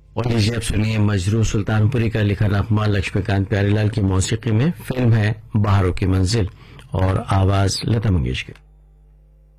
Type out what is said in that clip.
और लीजिए अब सुनिए मजरू सुल्तानपुरी का लिखा नगमा लक्ष्मीकांत प्यारेलाल की मौसीकी में। फिल्म है बहारों की मंजिल और आवाज लता मंगेशकर।